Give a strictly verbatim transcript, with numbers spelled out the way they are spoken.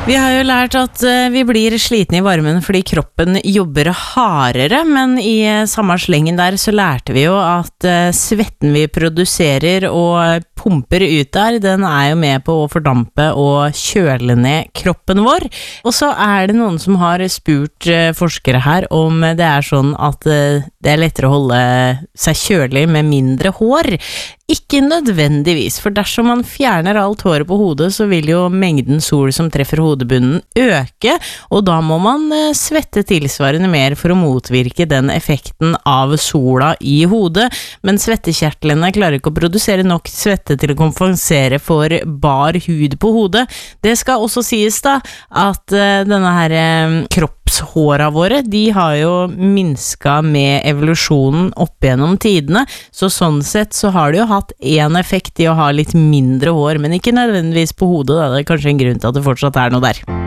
Vi har jo lært at vi blir slitne i varmen fordi kroppen jobber hardere, men i samme slengen der så lærte vi jo at svetten vi produserer og pumper ut der, den er jo med på å fordampe og kjøle ned kroppen vår. Og så er det noen som har spurt forskere her om det er sånn at det er lettere å holde seg kjølig med mindre hår. Ikke nødvendigvis, for dersom man fjerner alt håret på hodet, så vil jo mengden sol som treffer hodebunnen øke, og da må man svette tilsvarende mer for å motvirke den effekten av sola i hodet, men svettekjertlene klarer ikke å produsere nok svette til å kompensere for bar hud på hodet. Det skal også sies da, at denne her kroppshåra våre, de har jo minsket med evolusjonen opp gjennom tidene, så sånn sett så har det jo hatt en effekt i å ha litt mindre hår, men ikke nødvendigvis på hodet, da. Det er kanskje en grunn til at det fortsatt er noe der.